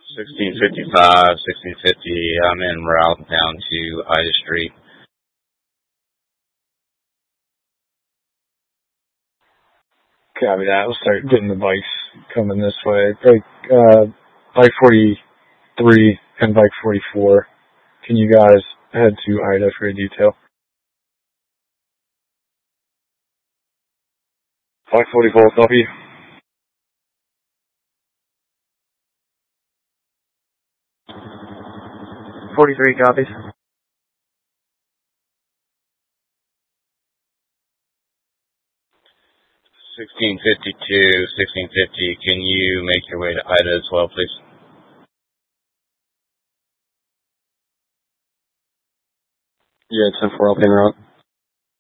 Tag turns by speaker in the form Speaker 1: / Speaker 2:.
Speaker 1: 1655, 1650. I'm en route down to Ida Street.
Speaker 2: Copy that. We'll start getting the bikes coming this way. Bike 43 and bike 44. Can you guys head to Ida for a detail?
Speaker 3: Bike 44, copy.
Speaker 4: .43 copies.
Speaker 1: 1652, 1650. Can you make your way to Ida as well, please?
Speaker 3: Yeah, 10-4, I'll be en route.